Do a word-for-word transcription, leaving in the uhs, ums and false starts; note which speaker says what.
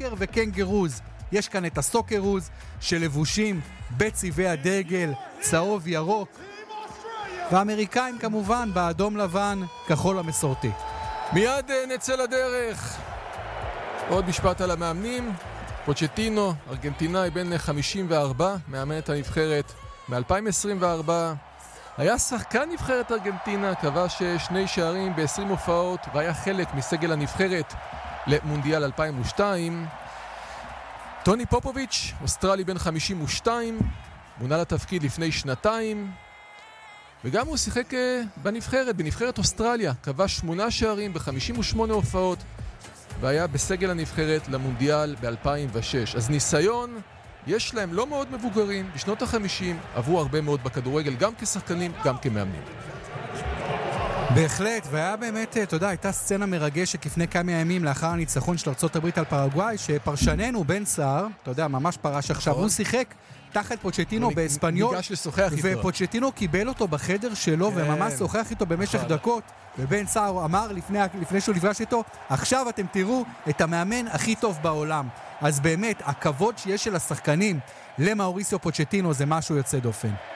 Speaker 1: סוקר וקנגרוז. יש כאן את הסוקרוז שלבושים בצבעי הדגל, צהוב ירוק, והאמריקאים כמובן באדום לבן, כחול המסורתי.
Speaker 2: מיד נצא לדרך. עוד משפט על המאמנים. פוצ'טינו, ארגנטינאי בן חמישים וארבע, מאמן את הנבחרת מ-אלפיים עשרים וארבע. היה שחקן נבחרת ארגנטינה, כבש שני שערים ב-עשרים הופעות, והיה חלק מסגל הנבחרת למונדיאל אלפיים ושתיים. טוני פופוביץ', אוסטרלי בן חמישים ושתיים, מונה לתפקיד לפני שנתיים, וגם הוא שיחק בנבחרת, בנבחרת אוסטרליה, כבש שמונה שערים ב-חמישים ושמונה הופעות, והיה בסגל הנבחרת למונדיאל ב-אלפיים ושש. אז ניסיון יש להם, לא מאוד מבוגרים, בשנות ה-חמישים, עברו הרבה מאוד בכדורגל, גם כשחקנים, גם כמאמנים.
Speaker 1: בהחלט, והיה באמת, אתה יודע, הייתה סצנה מרגשת לפני כמה ימים לאחר הניצחון של ארצות הברית על פרגוואי, שפרשננו בן סער, אתה יודע, ממש פרש עכשיו, הוא שיחק תחת פוצ'טינו באספניול, ופוצ'טינו קיבל אותו בחדר שלו, וממש שוחח איתו במשך דקות, ובן סער אמר לפני, לפני שהוא נפגש איתו, עכשיו אתם תראו את המאמן הכי טוב בעולם. אז באמת, הכבוד שיש של השחקנים למאוריסיו פוצ'טינו זה משהו יוצא דופן.